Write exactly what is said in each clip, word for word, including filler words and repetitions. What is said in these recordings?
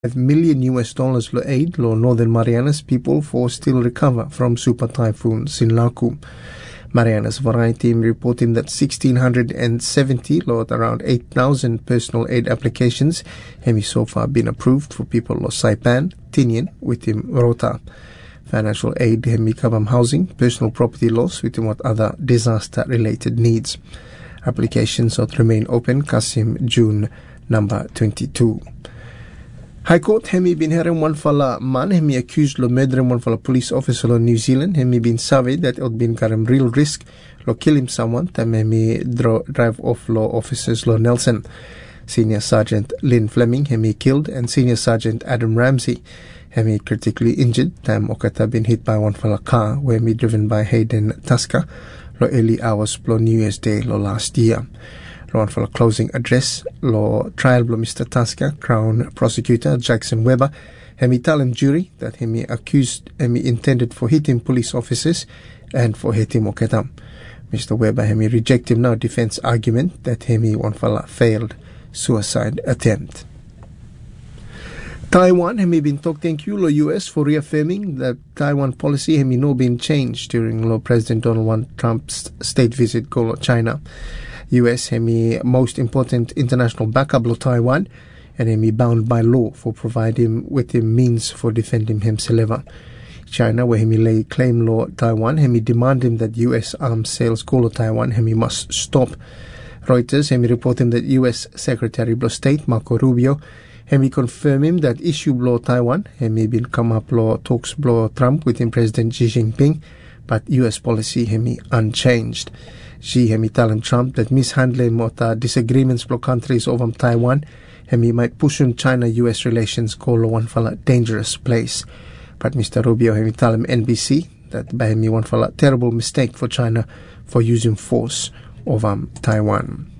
five million U S dollars lo aid lo Northern Marianas people for still recover from Super Typhoon Sinlaku. Marianas Variety reporting that one thousand six hundred seventy, lo around eight thousand personal aid applications have so far been approved for people lo Saipan, Tinian, with him Rota. Financial aid hemi cover housing, personal property loss with him what other disaster related needs. Applications ought remain open Kasim June number twenty-two. High Court hemi bin hearing one fella man hemi accused lo murdering one fella police officer lo New Zealand hemi bin surveyed that it been got him real risk lo kill him someone time hemi dro- drive off lo officers lo Nelson. Senior Sergeant Lynn Fleming hemi killed and Senior Sergeant Adam Ramsey hemi critically injured time Okata been hit by one fella car where hemi driven by Hayden Tasker lo early hours lo New Year's Day lo last year. Lo for a closing address, lo trial lo Mister Tasker, Crown Prosecutor Jackson Weber, hemi tell him jury that hemi accused hemi intended for hitting police officers and for hitting Oketa. Mister Weber hemi reject him now defense argument that hemi one fella failed suicide attempt. Taiwan hemi been talk thank you lo U S for reaffirming that Taiwan policy hemi no been changed during lo President Donald Trump's state visit go lo China. U S hemi most important international backup lo Taiwan and hemi bound by law for providing him with the means for defending himself. China where hemi lay claim lo Taiwan hemi demand him that U S arms sales go lo Taiwan hemi must stop. Reuters hemi reporting that U S Secretary of State Marco Rubio hemi confirm him that issue lo Taiwan hemi been come up lo talks lo Trump with him President Xi Jinping but U S policy hemi unchanged. Xi hemi telling Trump that mishandling what disagreements for countries over Taiwan hemi might push on China-U S relations call one fella dangerous place. But Mister Rubio hemi tell him N B C that by hemi one fella terrible mistake for China for using force over Taiwan.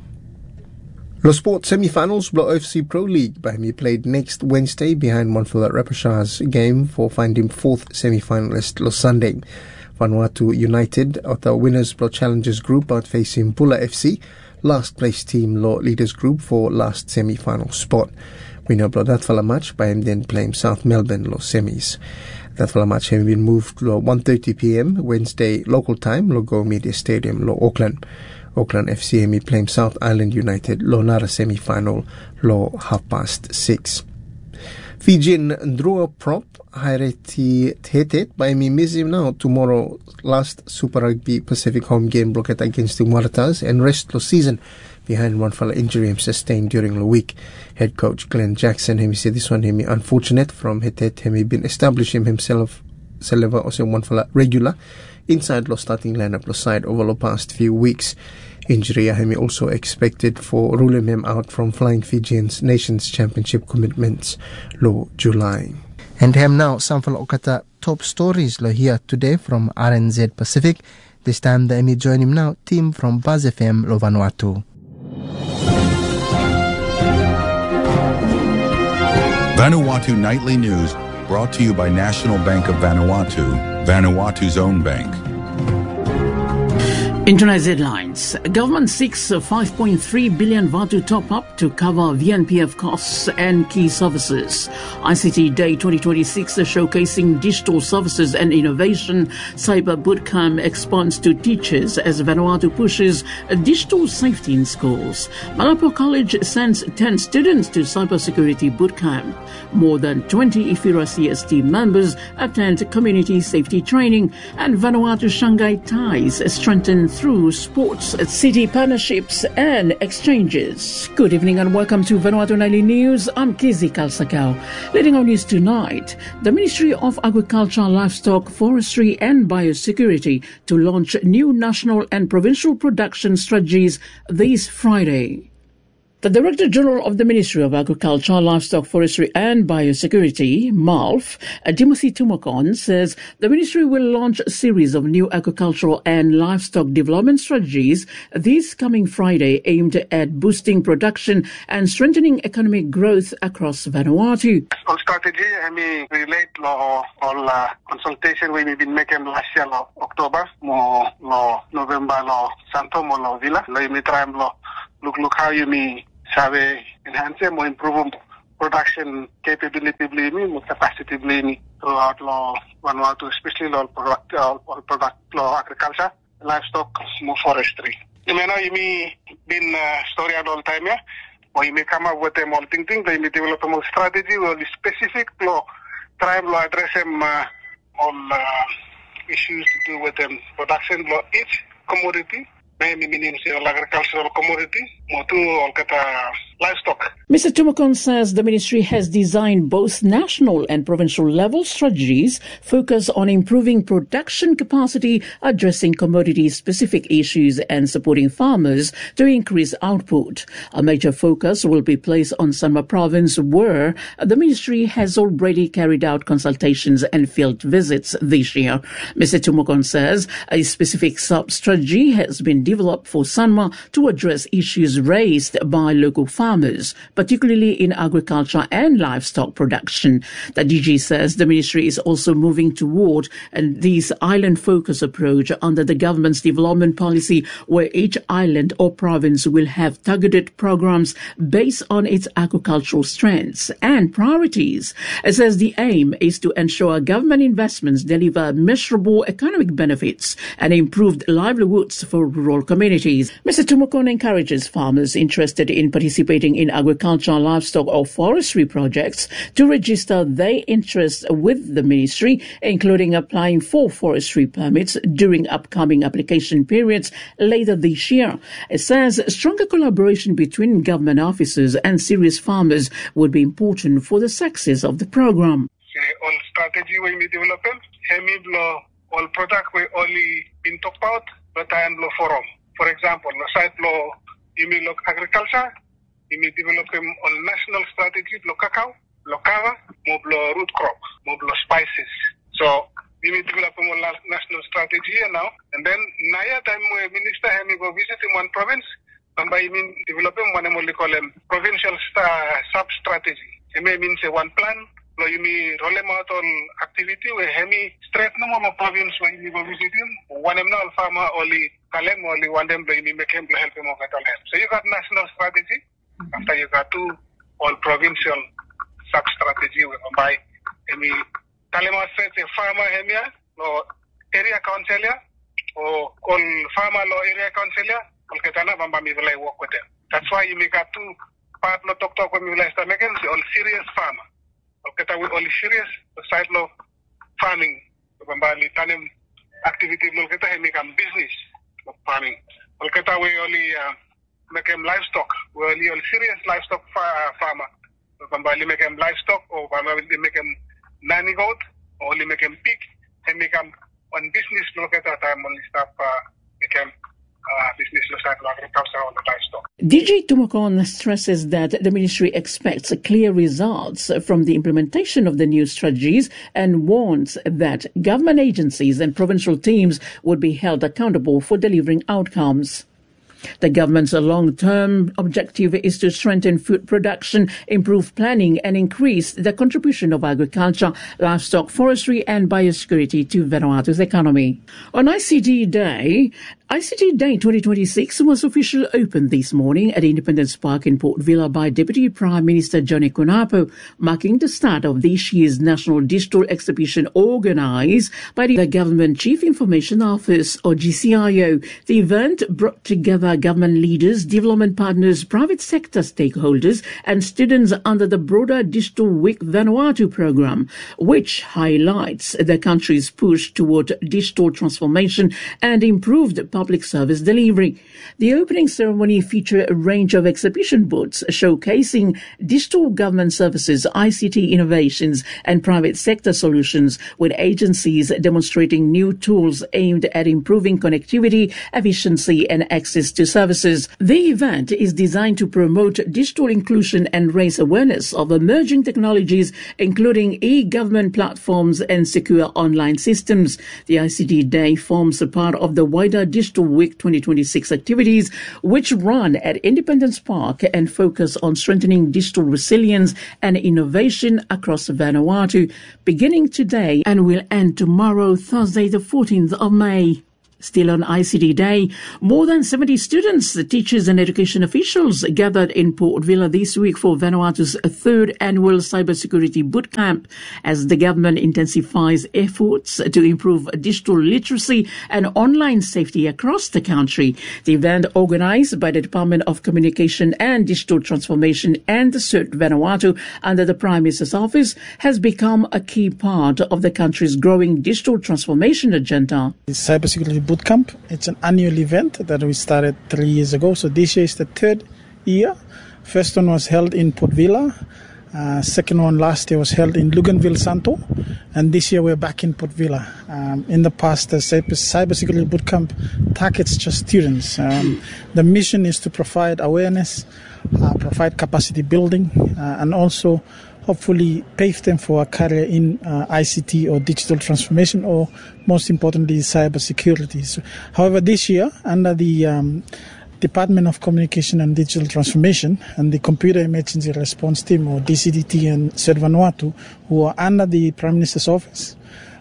Lo Sport semi-finals lo F C Pro League by hemi played next Wednesday behind one fella Repechage game for finding fourth semi-finalist lo Sunday. Vanuatu United of the Winners Block Challengers Group out facing Pula F C, last place team lo Leaders Group for last semi-final spot. Winner block that fella match by him then playing South Melbourne lo semis. That fella match having been moved lo one thirty p.m. Wednesday local time lo Go Media Stadium lo Auckland. Auckland F C hemi playing South Island United lo Nara semi-final lo half past six. Fijian Ndrua Prop Haireti Tetet by me miss him now tomorrow last Super Rugby Pacific home game blocked against the Waratahs and rest lo season behind one fella injury him sustained during the week. Head coach Glenn Jackson him said this one him unfortunate from Hetet him been establishing himself Seleva also one fella regular inside lo starting lineup lo side over the past few weeks. Injury hemi also expected for ruling him out from flying Fijians Nations Championship commitments lo July. And him now some for Okata top stories lo here today from R N Z Pacific. This time the Emmy join him now team from Buzz F M lo Vanuatu. Vanuatu Nightly News brought to you by National Bank of Vanuatu, Vanuatu's own bank. In tonight's headlines, government seeks a five point three billion Vatu top-up to cover V N P F costs and key services. I C T Day twenty twenty-six showcasing digital services and innovation. Cyber Bootcamp expands to teachers as Vanuatu pushes digital safety in schools. Malapo College sends ten students to cybersecurity bootcamp. More than twenty Ifira C S T members attend community safety training, and Vanuatu Shanghai ties strengthen through sports, city partnerships and exchanges. Good evening and welcome to Vanuatu Nightly News. I'm Kizi Kalsakau. Leading our news tonight, the Ministry of Agriculture, Livestock, Forestry and Biosecurity to launch new national and provincial production strategies this Friday. The Director General of the Ministry of Agriculture, Livestock, Forestry and Biosecurity, M A L F, Timothy Tumakon, says the Ministry will launch a series of new agricultural and livestock development strategies this coming Friday aimed at boosting production and strengthening economic growth across Vanuatu. On strategy, I mean, relate law on uh, consultation we have been making last year, law, October, more law, November, law, Santo, more law, Villa, law, you may try law, look, look how you may sabe enhance mo improve production capability blini, capacity blini throughout law Vanuatu, especially law product, uh, product law agriculture, livestock, more forestry. You may know you may been uh, story at all time, yeah. Or you may come up with them all thing thing. They may develop a more strategy or the specific law, try to address them uh, all uh, issues to do with them production law each commodity. Meaning agricultural commodity, motu or livestock. Mister Tumokon says the ministry has designed both national and provincial level strategies focused on improving production capacity, addressing commodity-specific issues and supporting farmers to increase output. A major focus will be placed on Sanma Province, where the ministry has already carried out consultations and field visits this year. Mister Tumokon says a specific sub-strategy has been developed for Sanma to address issues raised by local farmers, particularly in agriculture and livestock production. The D G says the ministry is also moving toward this island-focused approach under the government's development policy, where each island or province will have targeted programs based on its agricultural strengths and priorities. It says the aim is to ensure government investments deliver measurable economic benefits and improved livelihoods for rural communities. Mister Tumokon encourages farmers interested in participating in agriculture, livestock or forestry projects to register their interest with the ministry, including applying for forestry permits during upcoming application periods later this year. It says stronger collaboration between government officers and serious farmers would be important for the success of the program. All strategy we may develop, all product we only been talked about, but I am law forum. For example, the side law, you may look agriculture, you may develop them on national strategy, lo cacao, lo kava, mo root crop, mo spices. So, you may develop them on national strategy now, and then, naya time where minister have me go visit in one province, and by mean develop them one we call them provincial sub-strategy. It may mean say one plan, so you may roll them out on activity where hemi straight no more province where you go visit him, one them now farmer only kalem only one them they may make him to help him of at all. So you got national strategy, after you got two all provincial sub strategy where by hemi kalema says a farmer hemia or area councilor or all farmer law area councilor, all ketana bamba me will work with them. That's why you make up two part no talk talk when you last again all serious farmer. Okay, we only serious side law farming. Bambali tanim activity mulketa make a business of farming. Okay, we only uh, make them livestock. We only on serious livestock fa- farmer. Bambali make them livestock, or Bambali make them nanny goat, or only make them pig, and make them on business. Mulketa time only stop uh, make them. Uh, business agriculture on the livestock. D G Tumokon stresses that the ministry expects clear results from the implementation of the new strategies and warns that government agencies and provincial teams would be held accountable for delivering outcomes. The government's long-term objective is to strengthen food production, improve planning and increase the contribution of agriculture, livestock, forestry and biosecurity to Vanuatu's economy. On I C T Day, I C T Day twenty twenty-six was officially opened this morning at Independence Park in Port Vila by Deputy Prime Minister Johnny Kunapo, marking the start of this year's National Digital Exhibition organised by the Government Chief Information Office, or G C I O. The event brought together government leaders, development partners, private sector stakeholders and students under the broader Digital Week Vanuatu program, which highlights the country's push toward digital transformation and improved public service delivery. The opening ceremony featured a range of exhibition booths showcasing digital government services, I C T innovations and private sector solutions, with agencies demonstrating new tools aimed at improving connectivity, efficiency and access to services. The event is designed to promote digital inclusion and raise awareness of emerging technologies, including e-government platforms and secure online systems. The I C T Day forms a part of the wider Digital Week twenty twenty-six activities, which run at Independence Park and focus on strengthening digital resilience and innovation across Vanuatu, beginning today and will end tomorrow, Thursday the fourteenth of May. Still on I C T Day, more than seventy students, teachers and education officials gathered in Port Vila this week for Vanuatu's third annual cybersecurity bootcamp as the government intensifies efforts to improve digital literacy and online safety across the country. The event, organised by the Department of Communication and Digital Transformation and the CERT Vanuatu under the Prime Minister's Office, has become a key part of the country's growing digital transformation agenda. The Cybersecurity Bootcamp, it's an annual event that we started three years ago. So this year is the third year. First one was held in Port Vila. Uh, second one last year was held in Luganville Santo. And this year we're back in Port Vila. Um, in the past, the Cybersecurity Bootcamp targets just students. Um, the mission is to provide awareness, uh, provide capacity building, uh, and also hopefully pave them for a career in uh, I C T or digital transformation, or most importantly, cybersecurity. So, however, this year, under the um, Department of Communication and Digital Transformation and the Computer Emergency Response Team, or D C D T, and CERT Vanuatu, who are under the Prime Minister's Office,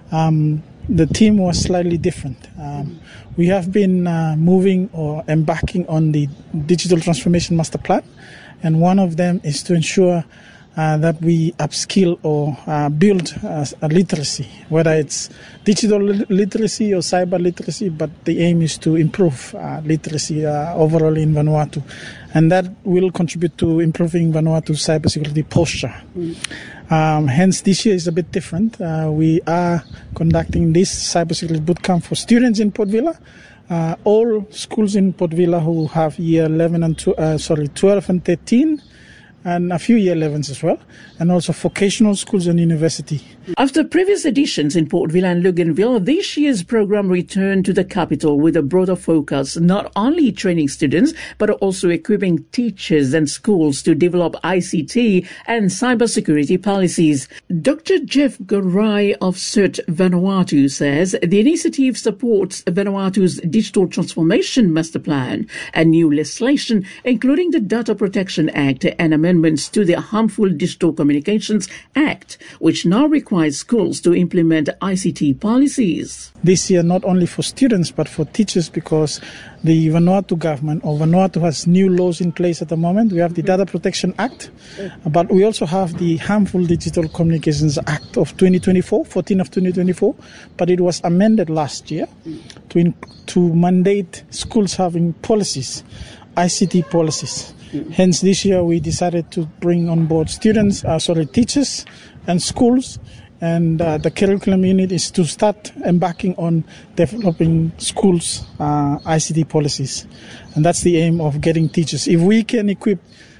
um, the team was slightly different. Um, we have been uh, moving or embarking on the Digital Transformation Master Plan, and one of them is to ensure Uh, that we upskill or uh, build uh, a literacy, whether it's digital li- literacy or cyber literacy, but the aim is to improve uh, literacy uh, overall in Vanuatu. And that will contribute to improving Vanuatu's cybersecurity posture. Mm. Um, hence, this year is a bit different. Uh, we are conducting this cybersecurity bootcamp for students in Port Vila. Uh, all schools in Port Vila who have year eleven and tw- uh, sorry twelve and thirteen, and a few year elevens as well, and also vocational schools and university. After previous editions in Port Vila and Luganville, this year's program returned to the capital with a broader focus, not only training students, but also equipping teachers and schools to develop I C T and cybersecurity policies. Doctor Jeff Garai of CERT Vanuatu says the initiative supports Vanuatu's digital transformation master plan and new legislation, including the Data Protection Act and amendments to the Harmful Digital Communications Act, which now requires schools to implement I C T policies. This year, not only for students, but for teachers, because the Vanuatu government, or Vanuatu, has new laws in place at the moment. We have the Data Protection Act, but we also have the Harmful Digital Communications Act of twenty twenty-four, fourteen of twenty twenty-four, but it was amended last year to, in, to mandate schools having policies, I C T policies. Hence, this year we decided to bring on board students, uh, sorry, teachers and schools, and uh, the curriculum unit is to start embarking on developing schools' uh, I C T policies. And that's the aim of getting teachers. If we can equip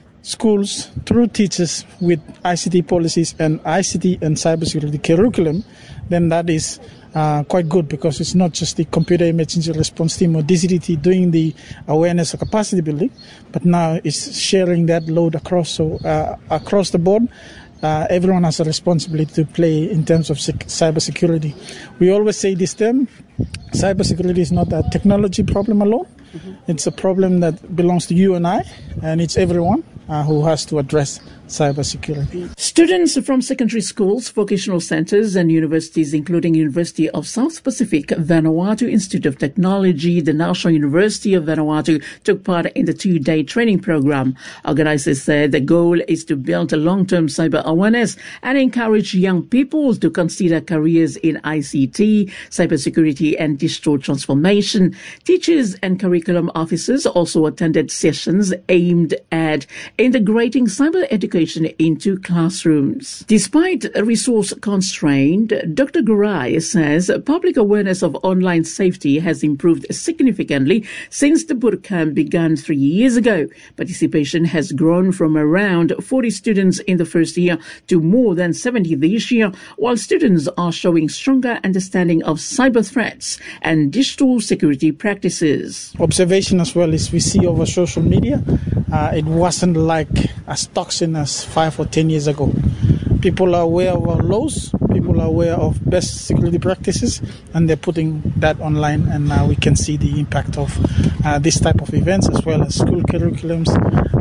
schools through teachers with I C T policies and I C T and cybersecurity curriculum, then that is Uh, quite good, because it's not just the Computer Emergency Response Team or D C D T doing the awareness or capacity building, but now it's sharing that load across. So uh, across the board, uh, everyone has a responsibility to play in terms of sec- cybersecurity. We always say this term, cybersecurity is not a technology problem alone. Mm-hmm. It's a problem that belongs to you and I, and it's everyone uh, who has to address cybersecurity. Students from secondary schools, vocational centres and universities, including University of South Pacific, Vanuatu Institute of Technology, the National University of Vanuatu, took part in the two-day training program. Organisers said the goal is to build a long-term cyber awareness and encourage young people to consider careers in I C T, cybersecurity and digital transformation. Teachers and curriculum officers also attended sessions aimed at integrating cyber education into classrooms. Despite a resource constraint, Doctor Garai says public awareness of online safety has improved significantly since the bootcamp began three years ago. Participation has grown from around forty students in the first year to more than seventy this year, while students are showing stronger understanding of cyber threats and digital security practices. Observation as well is we see over social media, uh, it wasn't like as toxic as five or ten years ago. People are aware of our laws, people are aware of best security practices, and they're putting that online, and now we can see the impact of uh, this type of events, as well as school curriculums,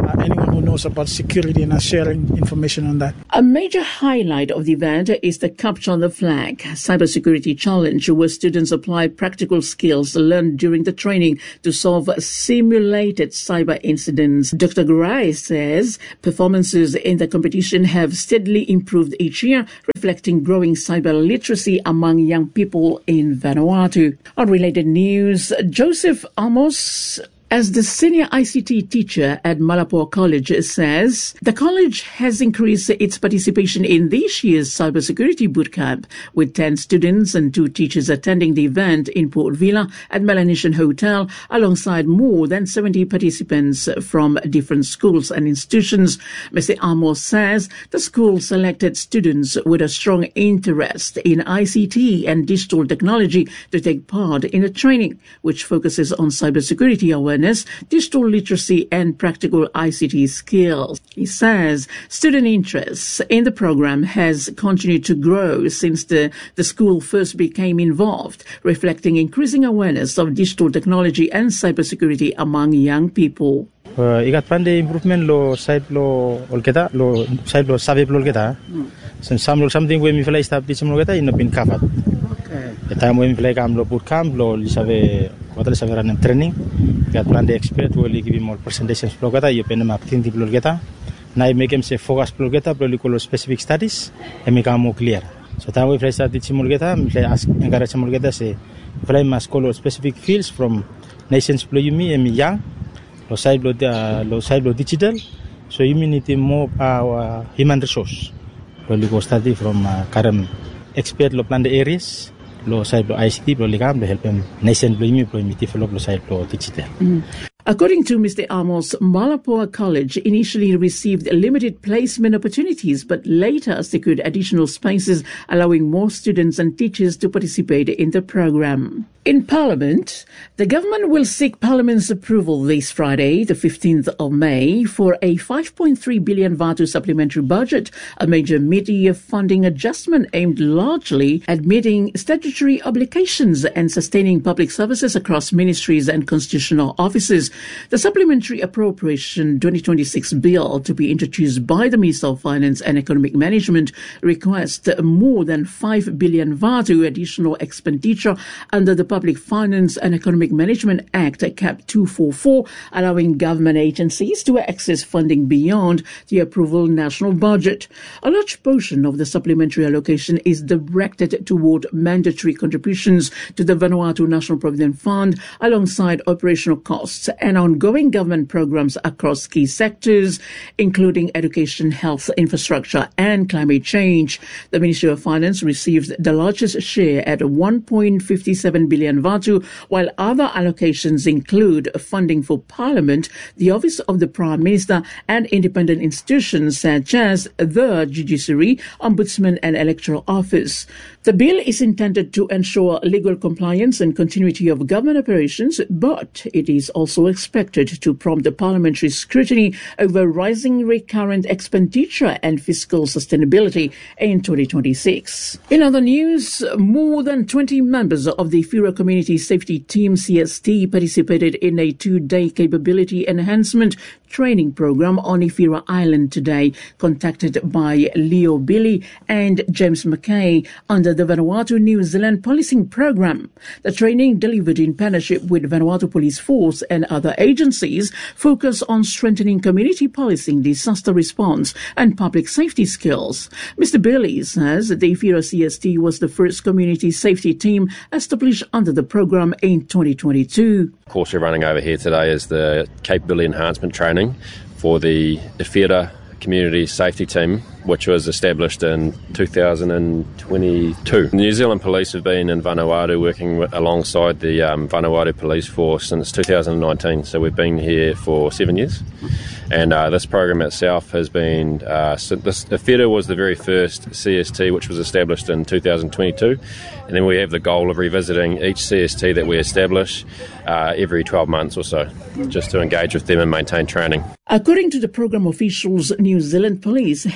uh, anyone who knows about security and are sharing information on that. A major highlight of the event is the Capture the Flag cybersecurity challenge, where students apply practical skills learned during the training to solve simulated cyber incidents. Doctor Garai says performances in the competition have steadily improved each year, reflecting growing cyber literacy among young people in Vanuatu. On related news, Joseph Amos, as the senior I C T teacher at Malapua College, says the college has increased its participation in this year's cybersecurity bootcamp, with ten students and two teachers attending the event in Port Vila at Melanesian Hotel, alongside more than seventy participants from different schools and institutions. Mister Amos says the school selected students with a strong interest in I C T and digital technology to take part in the training, which focuses on cybersecurity awareness, digital literacy and practical I C T skills. He says student interest in the program has continued to grow since the, the school first became involved, reflecting increasing awareness of digital technology and cybersecurity among young people. Uh, ikat pandai improvement lo side lo olketa lo side lo sabe lo olketa. So some something we mi fly stop di semua olketa ina pin covered. Okay. Eta mo mi fly kam lo boot camp lo li sabe hotel sabe ran training. Ikat pandai expert wo li give more presentations lo olketa yo pen map tin di lo olketa. Na i make em se focus lo olketa lo li ko specific studies e mi kam mo clear. So ta we fly start di semua olketa mi fly ask encourage semua olketa se fly must call specific fields from nations lo yumi e mi young. Lo side lo uh, lo side lo digital, so you need more uh, human resource. Lo ligo study from uh, current expert lo plan the areas, lo side lo I C T lo ligam lo help them nation lo imi lo imi develop lo side lo digital. Mm. According to Mister Amos, Malapua College initially received limited placement opportunities, but later secured additional spaces, allowing more students and teachers to participate in the program. In Parliament, the government will seek Parliament's approval this Friday, the fifteenth of May, for a five point three billion Vatu supplementary budget, a major mid-year funding adjustment aimed largely at meeting statutory obligations and sustaining public services across ministries and constitutional offices. The Supplementary Appropriation twenty twenty-six bill, to be introduced by the Minister of Finance and Economic Management, requests more than five billion Vatu additional expenditure under the Public Finance and Economic Management Act, Cap two forty-four, allowing government agencies to access funding beyond the approval national budget. A large portion of the supplementary allocation is directed toward mandatory contributions to the Vanuatu National Provident Fund, alongside operational costs and ongoing government programs across key sectors, including education, health, infrastructure, and climate change. The Ministry of Finance received the largest share at one point five seven billion Vatu, while other allocations include funding for Parliament, the Office of the Prime Minister, and independent institutions such as the Judiciary, Ombudsman, and Electoral Office. The bill is intended to ensure legal compliance and continuity of government operations, but it is also expected to prompt the parliamentary scrutiny over rising recurrent expenditure and fiscal sustainability in twenty twenty-six. In other news, more than twenty members of the Whewera Community Safety Team C S T participated in a two-day capability enhancement training program on Whewera Island today, contacted by Leo Billy and James McKay under the Vanuatu New Zealand Policing Program. The training, delivered in partnership with Vanuatu Police Force and other agencies, focus on strengthening community policing, disaster response, and public safety skills. Mister Billy says the Whewera C S T was the first community safety team established under the program in twenty twenty-two. The course we're running over here today is the capability enhancement training for the Whewera Community Safety Team, which was established in two thousand twenty-two. New Zealand Police have been in Vanuatu working with, alongside the um, Vanuatu Police Force since two thousand nineteen, so we've been here for seven years. And uh, this program itself has been, uh, so this, Whewera was the very first C S T, which was established in two thousand twenty-two, and then we have the goal of revisiting each C S T that we establish uh, every twelve months or so, just to engage with them and maintain training. According to the program officials, New Zealand Police have been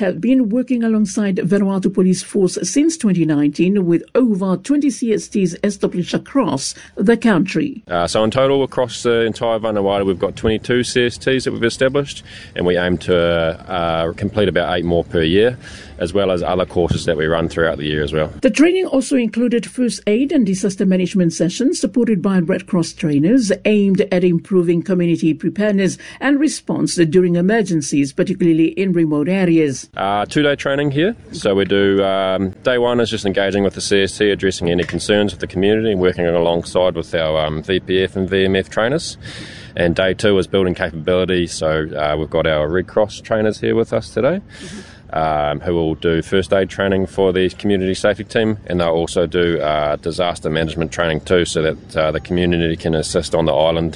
been working alongside Vanuatu Police Force since twenty nineteen with over twenty C S Ts established across the country. Uh, so in total, across the entire Vanuatu, we've got twenty-two C S Ts that we've established, and we aim to uh, complete about eight more per year, as well as other courses that we run throughout the year as well. The training also included first aid and disaster management sessions supported by Red Cross trainers aimed at improving community preparedness and response during emergencies, particularly in remote areas. Uh, two-day training here. So we do, um, day one is just engaging with the C S T, addressing any concerns with the community and working alongside with our um, V P F and V M F trainers. And day two is building capability. So uh, we've got our Red Cross trainers here with us today. Mm-hmm. Um, who will do first aid training for the community safety team, and they'll also do uh, disaster management training too, so that uh, the community can assist on the island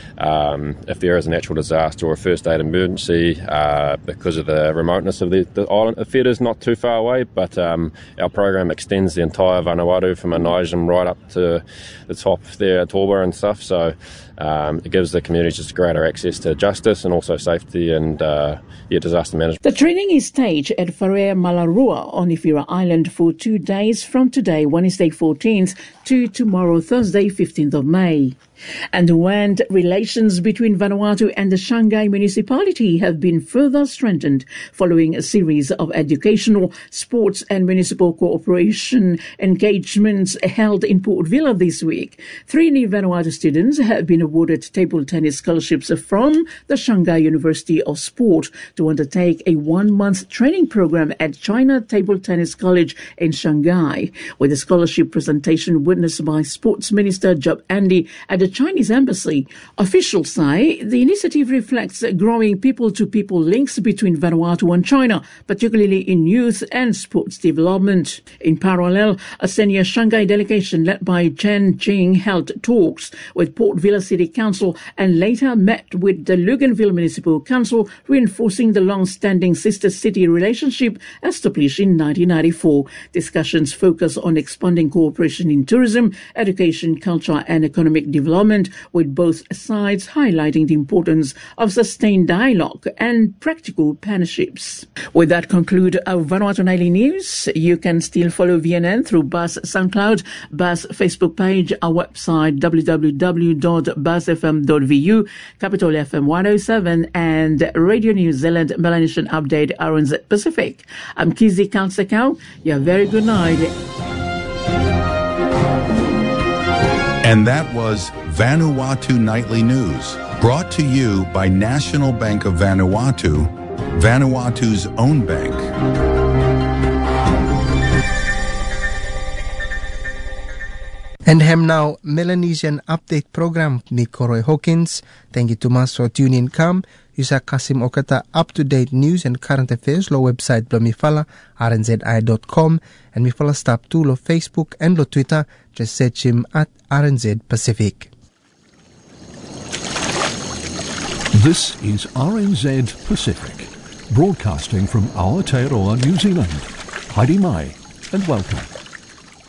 um, if there is a natural disaster or a first aid emergency uh, because of the remoteness of the, the island. The theatre is not too far away, but um, our program extends the entire Vanuatu from Anaijam right up to the top there at Torba and stuff, so um, it gives the community just greater access to justice and also safety and uh, yeah, disaster management. The training is staged at Wharea Malarua on Ifira Island for two days from today, Wednesday fourteenth, to tomorrow, Thursday fifteenth of May. And when relations between Vanuatu and the Shanghai municipality have been further strengthened following a series of educational, sports and municipal cooperation engagements held in Port Vila this week. Three new Vanuatu students have been awarded table tennis scholarships from the Shanghai University of Sport to undertake a one-month training program at China Table Tennis College in Shanghai, with a scholarship presentation witnessed by Sports Minister Job Andy at the Chinese embassy. Officials say the initiative reflects growing people-to-people links between Vanuatu and China, particularly in youth and sports development. In parallel, a senior Shanghai delegation led by Chen Jing held talks with Port Vila City Council and later met with the Luganville Municipal Council, reinforcing the long-standing sister city relationship established in nineteen ninety-four. Discussions focus on expanding cooperation in tourism, education, culture and economic development, with both sides highlighting the importance of sustained dialogue and practical partnerships. With that conclude our Vanuatu Nightly News. You can still follow V N N through Buzz SoundCloud, Buzz Facebook page, our website w w w dot buzz f m dot v u, Capital F M one oh seven and Radio New Zealand Melanesian Update R N Z Pacific. I'm Kizi Kalsekau. Yeah, very good night. And that was Vanuatu Nightly News, brought to you by National Bank of Vanuatu, Vanuatu's own bank. And hem now Melanesian Update Program ni Koroy Hawkins. Thank you to mas for tuning in. Come, Yusa Kasim Okata up-to-date news and current affairs lo website blo mifala r n z i dot com and mifala stop to lo Facebook and lo Twitter. Just search him at R N Z Pacific. This is R N Z Pacific, broadcasting from Aotearoa, New Zealand. Haere mai and welcome.